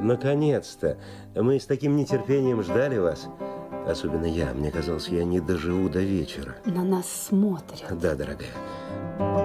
наконец-то. Мы с таким нетерпением ждали вас. Особенно я. Мне казалось, я не доживу до вечера. На нас смотрят. Да, дорогая.